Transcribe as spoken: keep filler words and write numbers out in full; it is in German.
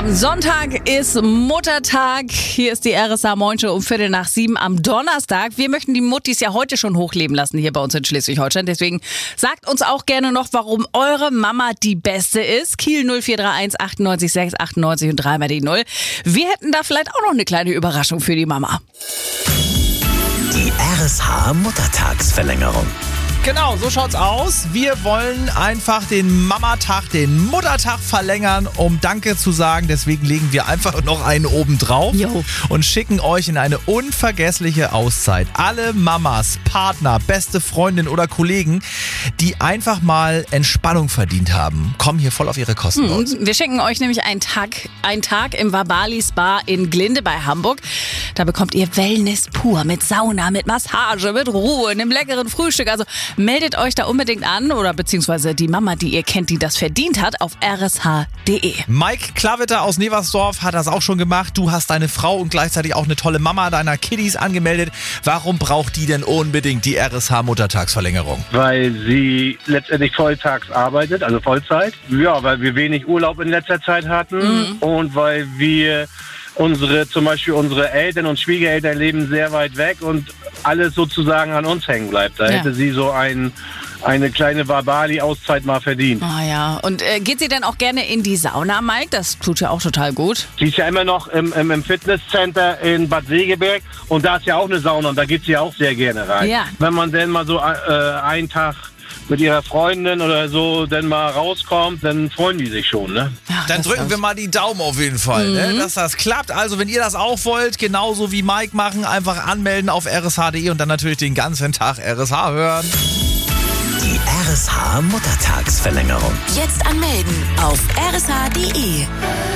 Am Sonntag ist Muttertag. Hier ist die R S H Morgenshow um Viertel nach sieben am Donnerstag. Wir möchten die Muttis ja heute schon hochleben lassen hier bei uns in Schleswig-Holstein. Deswegen sagt uns auch gerne noch, warum eure Mama die Beste ist. Kiel null vier drei eins achtundneunzig sechs achtundneunzig und dreimal die Null. Wir hätten da vielleicht auch noch eine kleine Überraschung für die Mama. Die R S H Muttertagsverlängerung. Genau, so schaut's aus. Wir wollen einfach den Mamatag, den Muttertag verlängern, um Danke zu sagen. Deswegen legen wir einfach noch einen oben drauf Jo. und schicken euch in eine unvergessliche Auszeit. Alle Mamas, Partner, beste Freundin oder Kollegen, die einfach mal Entspannung verdient haben, kommen hier voll auf ihre Kosten Hm, raus. wir schenken euch nämlich einen Tag, einen Tag im Vabali Spa in Glinde bei Hamburg. Da bekommt ihr Wellness pur mit Sauna, mit Massage, mit Ruhe, einem leckeren Frühstück. Also meldet euch da unbedingt an oder beziehungsweise die Mama, die ihr kennt, die das verdient hat, auf r s h punkt d e. Mike Klavitter aus Neversdorf hat das auch schon gemacht. Du hast deine Frau und gleichzeitig auch eine tolle Mama deiner Kiddies angemeldet. Warum braucht die denn unbedingt die R S H Muttertagsverlängerung? Weil sie letztendlich volltags arbeitet, also Vollzeit. Ja, weil wir wenig Urlaub in letzter Zeit hatten mhm. und weil wir unsere, zum Beispiel unsere Eltern und Schwiegereltern leben sehr weit weg und alles sozusagen an uns hängen bleibt. Da ja. hätte sie so ein, eine kleine Vabali-Auszeit mal verdient. Ah ja, und äh, geht sie denn auch gerne in die Sauna, Mike? Das tut ja auch total gut. Sie ist ja immer noch im, im, im Fitnesscenter in Bad Segeberg und da ist ja auch eine Sauna und da geht sie ja auch sehr gerne rein. Ja. Wenn man denn mal so äh, einen Tag mit ihrer Freundin oder so dann mal rauskommt, dann freuen die sich schon, ne? Ja, Dann drücken wir mal die Daumen auf jeden Fall, Mhm. ne, dass das klappt. Also wenn ihr das auch wollt, genauso wie Mike machen, einfach anmelden auf r s h punkt d e und dann natürlich den ganzen Tag R S H hören. Die R S H Muttertagsverlängerung. Jetzt anmelden auf r s h punkt d e.